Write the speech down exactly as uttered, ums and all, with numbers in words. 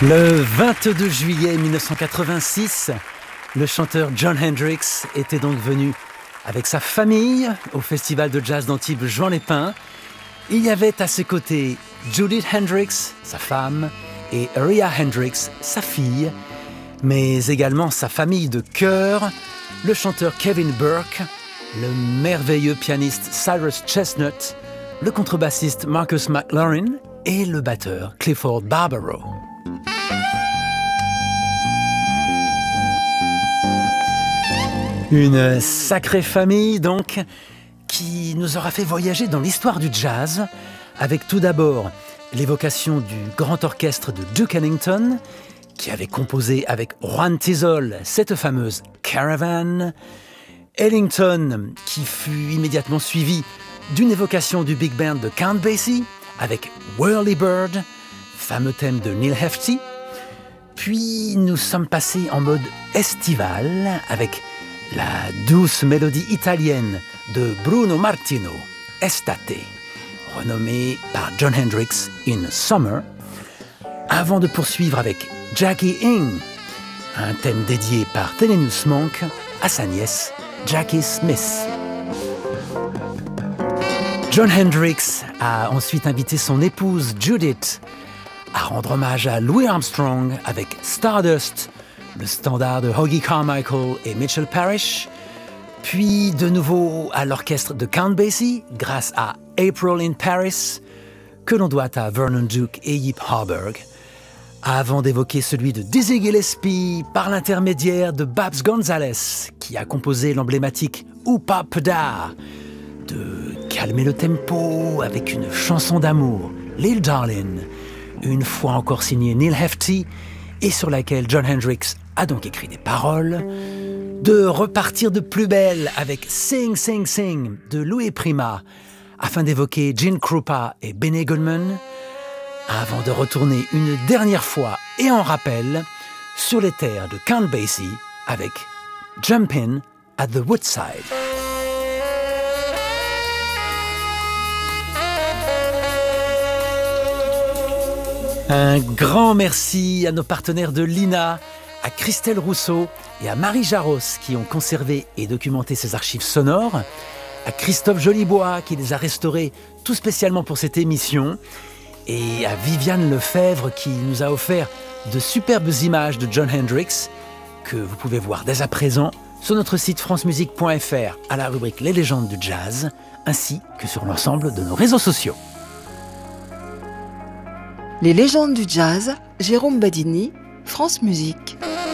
Le vingt-deux juillet mille neuf cent quatre-vingt-six, le chanteur Jon Hendrix était donc venu avec sa famille au festival de jazz d'Antibes Juan Lépin. Il y avait à ses côtés Judith Hendrix, sa femme, et Rhea Hendrix, sa fille, mais également sa famille de chœur, le chanteur Kevin Burke, le merveilleux pianiste Cyrus Chestnut, le contrebassiste Marcus McLaurin et le batteur Clifford Barbaro. Une sacrée famille donc, qui nous aura fait voyager dans l'histoire du jazz, avec tout d'abord l'évocation du grand orchestre de Duke Ellington, qui avait composé avec Juan Tizol cette fameuse Caravan. Ellington, qui fut immédiatement suivi d'une évocation du big band de Count Basie, avec Whirly Bird, fameux thème de Neil Hefti. Puis nous sommes passés en mode estival, avec la douce mélodie italienne de Bruno Martino, Estate, renommée par Jon Hendrix in Summer, avant de poursuivre avec Jackie Ing, un thème dédié par Thelonious Monk à sa nièce Jackie Smith. Jon Hendrix a ensuite invité son épouse Judith à rendre hommage à Louis Armstrong avec Stardust, le standard de Hoagy Carmichael et Mitchell Parish, puis de nouveau à l'orchestre de Count Basie grâce à April in Paris, que l'on doit à Vernon Duke et Yip Harburg, avant d'évoquer celui de Dizzy Gillespie par l'intermédiaire de Babs Gonzalez, qui a composé l'emblématique Oopa Pada, de calmer le tempo avec une chanson d'amour, Lil Darlin', une fois encore signée Neil Hefti, et sur laquelle Jon Hendrix a donc écrit des paroles, de repartir de plus belle avec Sing Sing Sing de Louis Prima, afin d'évoquer Gene Krupa et Benny Goodman, avant de retourner une dernière fois et en rappel sur les terres de Count Basie avec Jumpin' at the Woodside. Un grand merci à nos partenaires de l'I N A, à Christelle Rousseau et à Marie Jaros qui ont conservé et documenté ces archives sonores, à Christophe Jolibois qui les a restaurées tout spécialement pour cette émission, et à Viviane Lefebvre qui nous a offert de superbes images de Jon Hendrix que vous pouvez voir dès à présent sur notre site france musique point f r à la rubrique Les légendes du jazz, ainsi que sur l'ensemble de nos réseaux sociaux. Les légendes du jazz, Jérôme Badini, France Musique.